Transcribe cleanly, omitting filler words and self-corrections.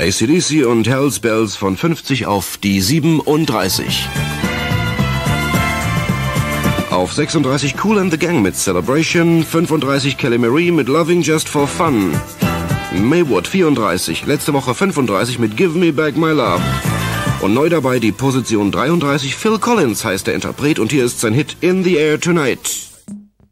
AC/DC und Hell's Bells von 50 auf die 37. Auf 36 Kool and the Gang mit Celebration, 35 Kelly Marie mit Loving Just for Fun. Maywood 34, letzte Woche 35 mit Give Me Back My Love. Und neu dabei die Position 33, Phil Collins heißt der Interpret und hier ist sein Hit In the Air Tonight.